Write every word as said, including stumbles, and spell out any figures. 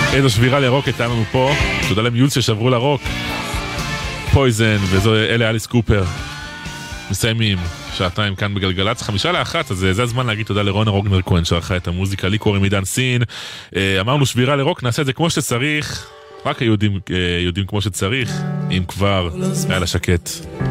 איזו שבירה לרוק הייתה לנו פה. תודה למיולס ששברו לרוק. פויזן, ואלה אליס קופר. מסיימים שעתיים כאן בגלגלץ, חמישה לאחת, אז זה הזמן להגיד תודה לרונה רוגנר כהן שערכה את המוזיקה. לי קוראים עידן סין. אמרנו שבירה לרוק, נעשה את זה כמו שצריך, רק היהודים יודעים כמו שצריך, אם כבר, היה לה שקט.